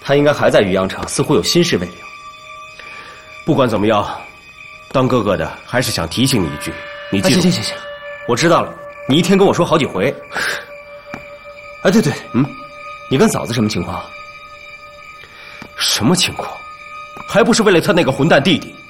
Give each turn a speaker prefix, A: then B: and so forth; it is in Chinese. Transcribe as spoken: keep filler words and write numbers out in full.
A: 他应该还在渔阳城，似乎有心事未了。
B: 不管怎么样，当哥哥的还是想提醒你一句，你记住。
A: 行行行行，我知道了。你一天跟我说好几回。哎，对对，嗯，你跟嫂子什么情况？
B: 什么情况？还不是为了他那个混蛋弟弟。